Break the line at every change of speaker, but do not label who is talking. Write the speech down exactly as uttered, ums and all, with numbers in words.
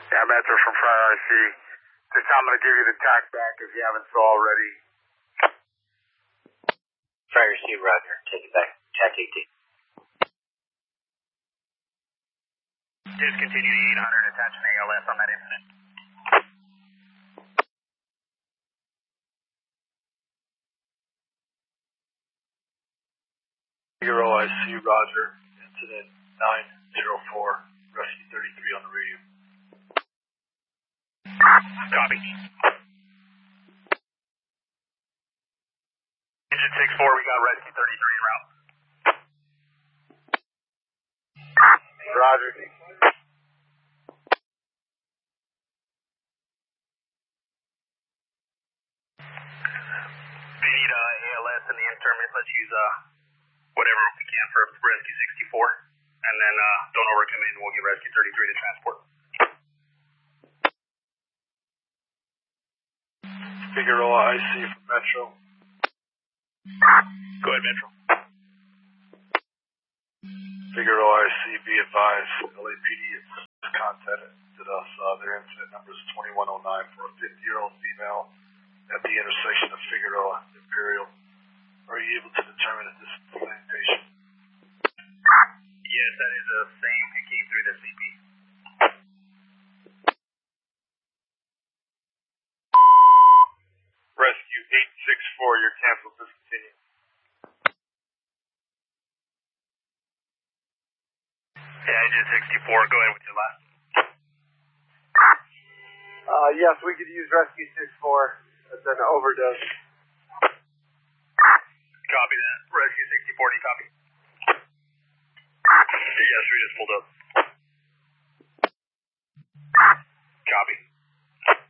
Yeah, Metro from Fryer R C. This time I'm going to give you the tack back if you haven't so already.
Fryer R C, roger. Take it back. Tack eighteen.
Discontinue the eight hundred. Attach an A L S on that incident.
Zero, I C, roger. Incident nine zero four, rescue thirty-three on the radio.
Copy. Engine six four, we got rescue thirty-three en route.
Roger.
If you need uh, A L S in the interment, let's use uh, whatever we can for rescue sixty-four. And then uh, don't overcommit and we'll get rescue thirty-three to transport.
Figueroa, I C from Metro.
Go ahead, Metro.
Figueroa, I C, be advised. L A P D has contacted us. Uh, their incident number is twenty-one oh nine for a fifty-year-old female at the intersection of Figueroa and Imperial. Are you able to determine if this is the same patient?
Yes, that is the same who came through the C P.
Rescue eight six four, you're canceled. Discontinue.
Yeah, engine sixty-four, go ahead with your last.
Uh, yes, we could use rescue six four. That's an overdose.
Copy that. Rescue sixty-four, do you copy? Yes, we just pulled up.